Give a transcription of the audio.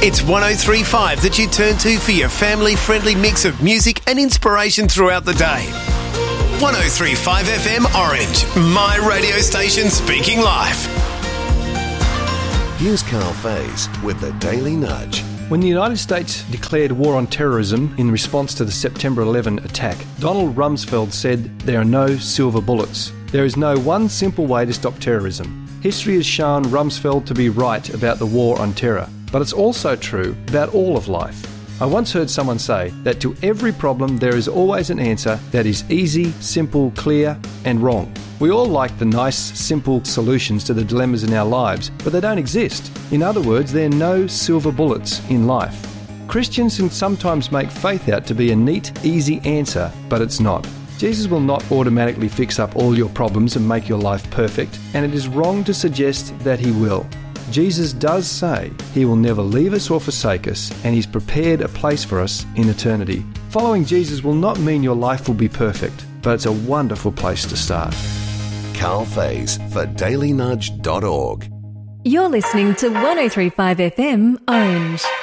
It's 103.5 that you turn to for your family-friendly mix of music and inspiration throughout the day. 103.5 FM Orange, my radio station speaking live. Here's Carl Faze with the Daily Nudge. When the United States declared war on terrorism in response to the September 11 attack, Donald Rumsfeld said there are no silver bullets. There is no one simple way to stop terrorism. History has shown Rumsfeld to be right about the war on terror, but it's also true about all of life. I once heard someone say that to every problem there is always an answer that is easy, simple, clear, and wrong. We all like the nice, simple solutions to the dilemmas in our lives, but they don't exist. In other words, there are no silver bullets in life. Christians can sometimes make faith out to be a neat, easy answer, but it's not. Jesus will not automatically fix up all your problems and make your life perfect, and it is wrong to suggest that he will. Jesus does say he will never leave us or forsake us, and he's prepared a place for us in eternity. Following Jesus will not mean your life will be perfect, but it's a wonderful place to start. Carl Faze for dailynudge.org. You're listening to 103.5 FM Orange.